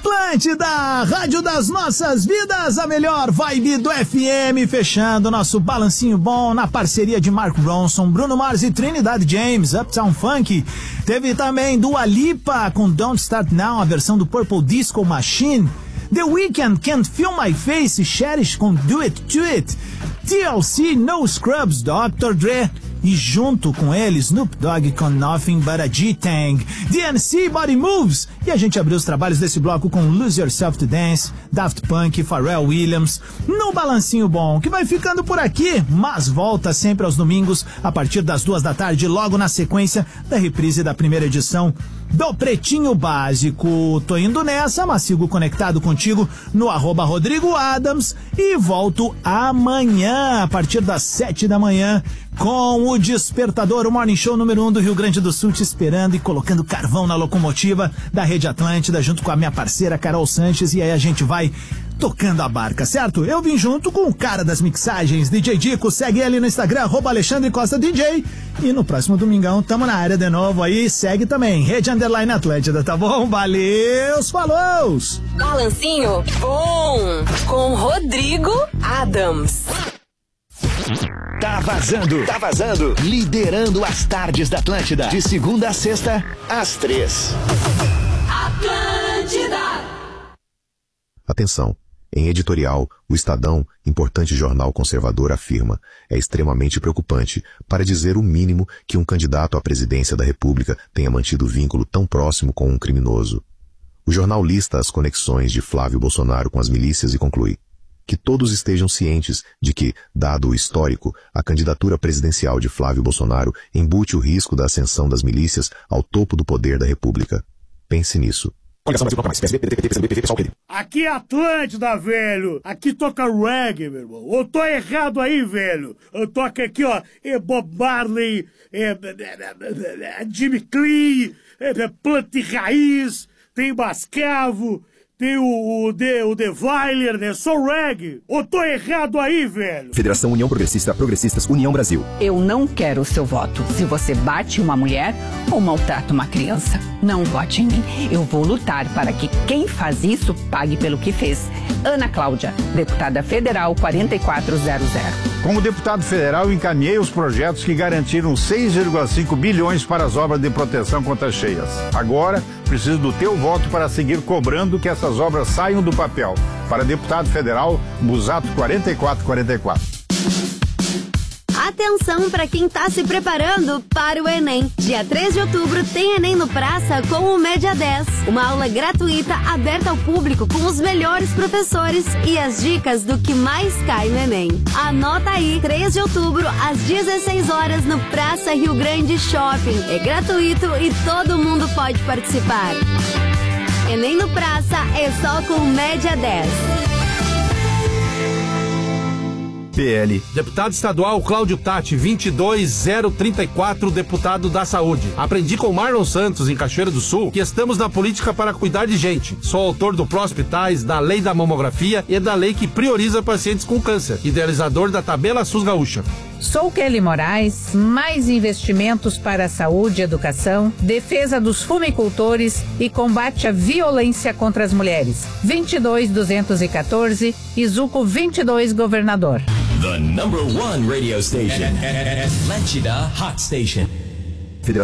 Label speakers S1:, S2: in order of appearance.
S1: Atlântida, rádio das nossas vidas, a melhor vibe do FM, fechando nosso balancinho bom na parceria de Mark Ronson, Bruno Mars e Trinidad James, Uptown Funk. Teve também Dua Lipa com Don't Start Now, a versão do Purple Disco Machine. The Weeknd, Can't Feel My Face, Cherish com Do It To It. TLC, No Scrubs, Dr. Dre. E junto com ele, Snoop Dogg com Nothing But a G-Tang, DNC, Body Moves. E a gente abriu os trabalhos desse bloco com Lose Yourself to Dance, Daft Punk, Pharrell Williams, no Balancinho Bom, que vai ficando por aqui, mas volta sempre aos domingos, a partir das 2 da tarde, logo na sequência da reprise da primeira edição do Pretinho Básico. Tô indo nessa, mas sigo conectado contigo no @Rodrigo Adams e volto amanhã, a partir das 7 da manhã, com o Despertador, o Morning Show número 1 do Rio Grande do Sul, te esperando e colocando carvão na locomotiva da Rede Atlântida, junto com a minha parceira Carol Sanches, e aí a gente vai tocando a barca, certo? Eu vim junto com o cara das mixagens, DJ Dico, segue ele no Instagram, @Alexandre Costa DJ, e no próximo domingão tamo na área de novo aí, segue também, Rede Underline Atlântida, tá bom? Valeu, falou!
S2: Balancinho bom, com Rodrigo Adams.
S3: Tá vazando, liderando as tardes da Atlântida, de segunda a sexta, às 3.
S2: Atlântida.
S4: Atenção, em editorial, o Estadão, importante jornal conservador, afirma: é extremamente preocupante, para dizer o mínimo, que um candidato à presidência da República tenha mantido vínculo tão próximo com um criminoso. O jornal lista as conexões de Flávio Bolsonaro com as milícias e conclui: que todos estejam cientes de que, dado o histórico, a candidatura presidencial de Flávio Bolsonaro embute o risco da ascensão das milícias ao topo do poder da República. Pense nisso.
S5: Aqui é Atlântida, velho. Aqui toca reggae, meu irmão. Eu tô errado aí, velho. Eu toco aqui, ó, Bob Marley, Jimmy Clee, Planta e Raiz, tem Bascavo, tem o The Weiler, né? Só reggae. Eu tô errado aí, velho.
S6: Federação União Progressista, Progressistas União Brasil.
S7: Eu não quero o seu voto. Se você bate uma mulher ou maltrata uma criança, não vote em mim. Eu vou lutar para que quem faz isso pague pelo que fez. Ana Cláudia, deputada federal 4400.
S8: Como deputado federal, encaminhei os projetos que garantiram 6,5 bilhões para as obras de proteção contra cheias. Agora, preciso do teu voto para seguir cobrando que essas obras saiam do papel. Para deputado federal, Busato 4444.
S9: Atenção para quem está se preparando para o Enem. Dia 3 de outubro tem Enem no Praça com o Média 10. Uma aula gratuita aberta ao público com os melhores professores e as dicas do que mais cai no Enem. Anota aí, 3 de outubro às 16 horas no Praça Rio Grande Shopping. É gratuito e todo mundo pode participar. Enem no Praça é só com o Média 10.
S10: PL. Deputado estadual Cláudio Tati, 22034, deputado da Saúde. Aprendi com Marlon Santos, em Cachoeira do Sul, que estamos na política para cuidar de gente. Sou autor do Pró-Hospitais, da Lei da Mamografia e da lei que prioriza pacientes com câncer. Idealizador da Tabela SUS Gaúcha.
S11: Sou Kelly Moraes, mais investimentos para a saúde e educação, defesa dos fumicultores e combate à violência contra as mulheres. 22214, Izuco 22, Governador.
S12: The #1 radio station. Atlântida Hot Station.